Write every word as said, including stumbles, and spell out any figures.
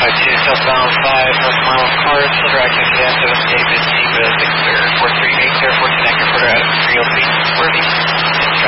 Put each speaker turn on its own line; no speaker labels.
two, southbound five, north mile of cars, silver active, yeah.